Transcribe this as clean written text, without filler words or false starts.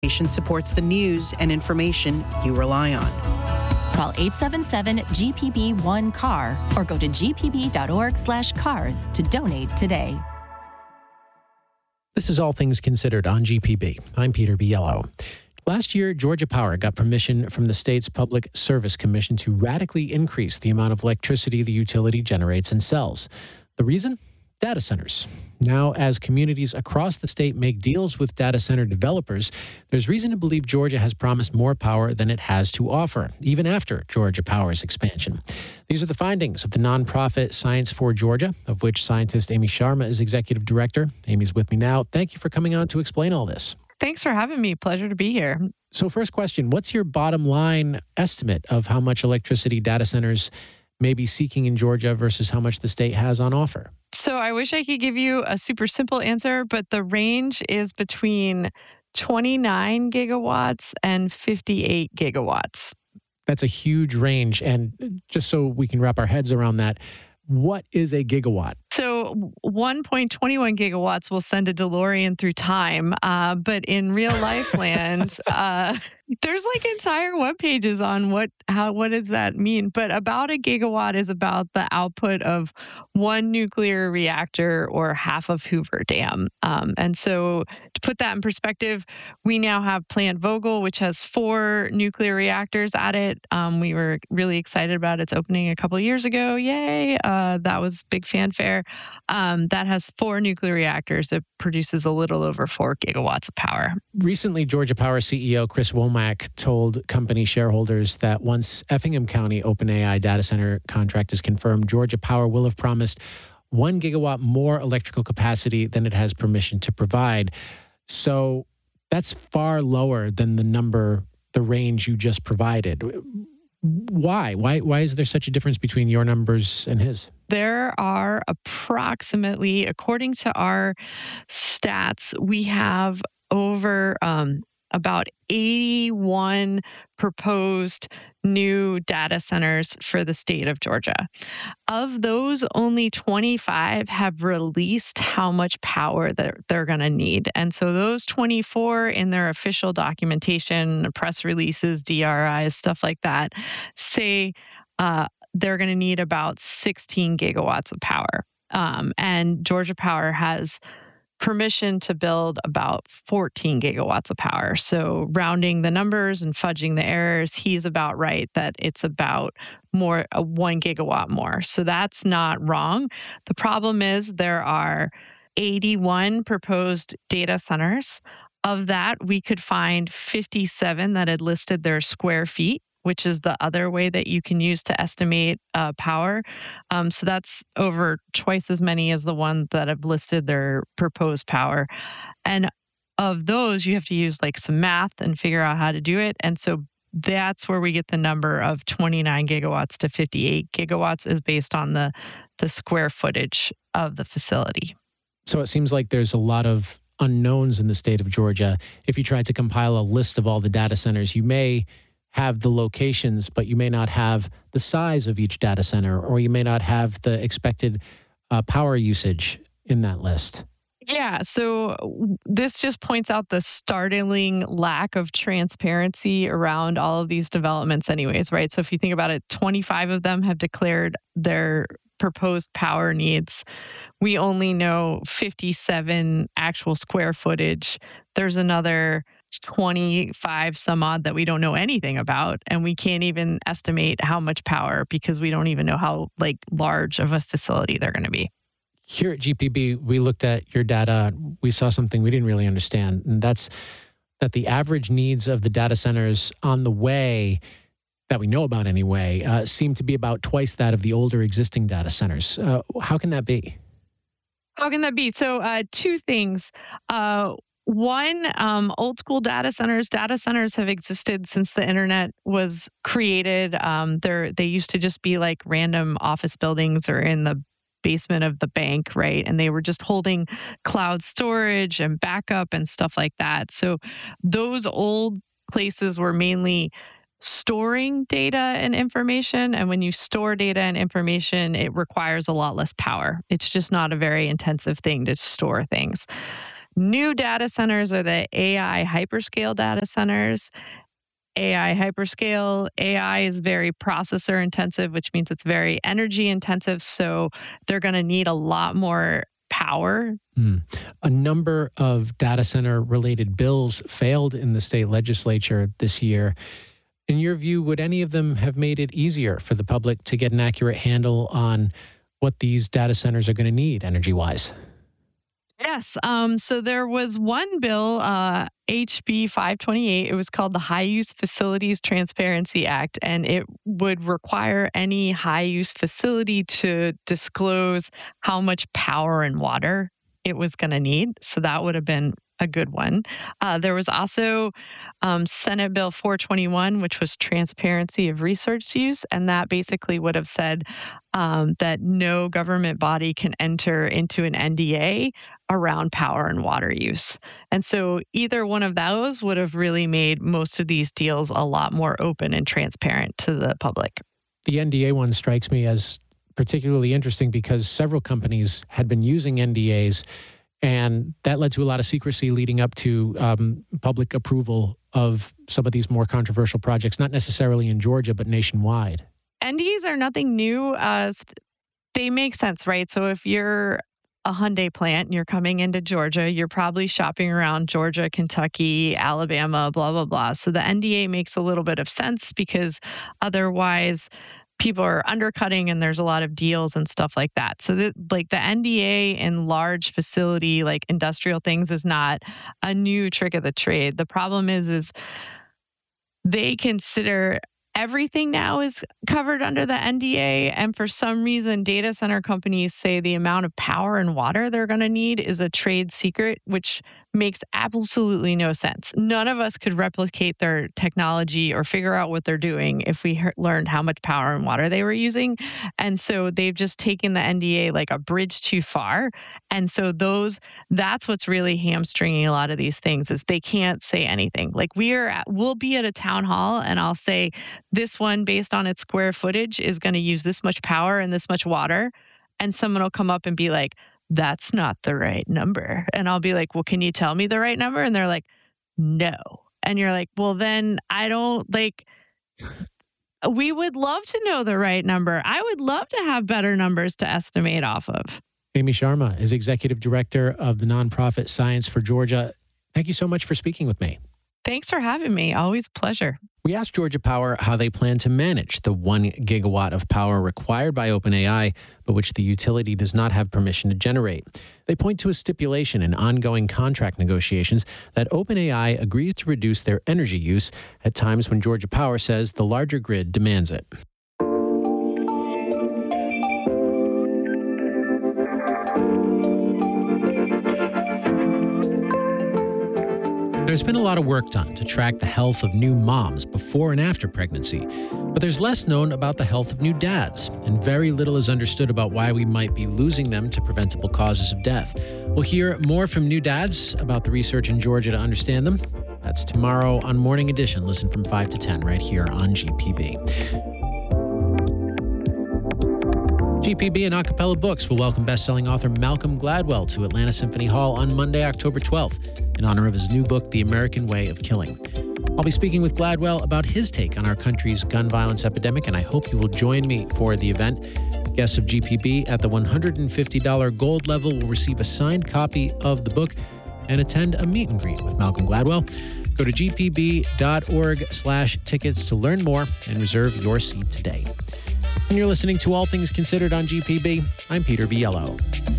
Nation supports the news and information you rely on. Call 877-GPB-1-CAR or go to gpb.org/cars to donate today. This is All Things Considered on GPB. I'm Peter Biello. Last year, Georgia Power got permission from the state's Public Service Commission to radically increase the amount of electricity the utility generates and sells. The reason? Data centers. Now, as communities across the state make deals with data center developers, there's reason to believe Georgia has promised more power than it has to offer, even after Georgia Power's expansion. These are the findings of the nonprofit Science for Georgia, of which scientist Amy Sharma is executive director. Amy's with me now. Thank you for coming on to explain all this. Thanks for having me. Pleasure to be here. So first question, what's your bottom line estimate of how much electricity data centers may be seeking in Georgia versus how much the state has on offer? So I wish I could give you a super simple answer, but the range is between 29 gigawatts and 58 gigawatts. That's a huge range. And just so we can wrap our heads around that, what is a gigawatt? So 1.21 gigawatts will send a DeLorean through time, but in real life land, there's like entire web pages on what does that mean? But about a gigawatt is about the output of one nuclear reactor or half of Hoover Dam. And so to put that in perspective, we now have Plant Vogtle, which has 4 nuclear reactors at it. We were really excited about its opening a couple of years ago. Yay! That was big fanfare. That has 4 nuclear reactors. It produces a little over 4 gigawatts of power. Recently, Georgia Power CEO Chris Womack told company shareholders that once Effingham County OpenAI data center contract is confirmed, Georgia Power will have promised 1 gigawatt more electrical capacity than it has permission to provide. So that's far lower than the range you just provided. Why? Why is there such a difference between your numbers and his? There are approximately, according to our stats, we have over about 81 proposed new data centers for the state of Georgia. Of those, only 25 have released how much power that they're going to need. And so those 24 in their official documentation, press releases, DRIs, stuff like that, say they're going to need about 16 gigawatts of power. And Georgia Power has permission to build about 14 gigawatts of power. So rounding the numbers and fudging the errors, he's about right that it's about 1 gigawatt more. So that's not wrong. The problem is there are 81 proposed data centers. Of that, we could find 57 that had listed their square feet, which is the other way that you can use to estimate power. So that's over twice as many as the ones that have listed their proposed power. And of those, you have to use like some math and figure out how to do it. And so that's where we get the number of 29 gigawatts to 58 gigawatts is based on the square footage of the facility. So it seems like there's a lot of unknowns in the state of Georgia. If you tried to compile a list of all the data centers, you may have the locations, but you may not have the size of each data center, or you may not have the expected power usage in that list. Yeah, so this just points out the startling lack of transparency around all of these developments anyways, right? So if you think about it, 25 of them have declared their proposed power needs. We only know 57 actual square footage. There's another 25 some odd that we don't know anything about, and we can't even estimate how much power because we don't even know how large of a facility they're going to be. Here at GPB, we looked at your data. We saw something we didn't really understand, and that's that the average needs of the data centers on the way that we know about anyway seem to be about twice that of the older existing data centers. How can that be? How can that be? So 2 things. One, old school data centers. Data centers have existed since the internet was created. They used to just be like random office buildings or in the basement of the bank, right? And they were just holding cloud storage and backup and stuff like that. So those old places were mainly storing data and information. And when you store data and information, it requires a lot less power. It's just not a very intensive thing to store things. New data centers are the AI hyperscale data centers. AI hyperscale. AI is very processor intensive, which means it's very energy intensive. So they're going to need a lot more power. A number of data center related bills failed in the state legislature this year. In your view, would any of them have made it easier for the public to get an accurate handle on what these data centers are going to need energy-wise? Yes. So there was one bill, HB 528. It was called the High Use Facilities Transparency Act, and it would require any high use facility to disclose how much power and water it was going to need. So that would have been a good one. There was also Senate Bill 421, which was transparency of research use. And that basically would have said that no government body can enter into an NDA around power and water use. And so either one of those would have really made most of these deals a lot more open and transparent to the public. The NDA one strikes me as particularly interesting because several companies had been using NDAs, and that led to a lot of secrecy leading up to public approval of some of these more controversial projects, not necessarily in Georgia, but nationwide. NDAs are nothing new. They make sense, right? So if you're a Hyundai plant and you're coming into Georgia, you're probably shopping around Georgia, Kentucky, Alabama, blah, blah, blah. So the NDA makes a little bit of sense because otherwise people are undercutting and there's a lot of deals and stuff like that. So the NDA in large facility, like industrial things, is not a new trick of the trade. The problem is they consider everything now is covered under the NDA. And for some reason, data center companies say the amount of power and water they're going to need is a trade secret, which makes absolutely no sense. None of us could replicate their technology or figure out what they're doing if we learned how much power and water they were using. And so they've just taken the NDA like a bridge too far. And so that's what's really hamstringing a lot of these things is they can't say anything. Like we'll be at a town hall and I'll say this one based on its square footage is going to use this much power and this much water. And someone will come up and be like, that's not the right number. And I'll be like, well, can you tell me the right number? And they're like, no. And you're like, well, then we would love to know the right number. I would love to have better numbers to estimate off of. Amy Sharma is Executive Director of the nonprofit Science for Georgia. Thank you so much for speaking with me. Thanks for having me. Always a pleasure. We asked Georgia Power how they plan to manage the 1 gigawatt of power required by OpenAI, but which the utility does not have permission to generate. They point to a stipulation in ongoing contract negotiations that OpenAI agrees to reduce their energy use at times when Georgia Power says the larger grid demands it. There's been a lot of work done to track the health of new moms before and after pregnancy, but there's less known about the health of new dads, and very little is understood about why we might be losing them to preventable causes of death. We'll hear more from new dads about the research in Georgia to understand them. That's tomorrow on Morning Edition. Listen from 5 to 10 right here on GPB. GPB and Acapella Books will welcome best-selling author Malcolm Gladwell to Atlanta Symphony Hall on Monday, October 12th, in honor of his new book, The American Way of Killing. I'll be speaking with Gladwell about his take on our country's gun violence epidemic, and I hope you will join me for the event. Guests of GPB at the $150 gold level will receive a signed copy of the book and attend a meet and greet with Malcolm Gladwell. Go to gpb.org/tickets to learn more and reserve your seat today. And you're listening to All Things Considered on GPB. I'm Peter Biello.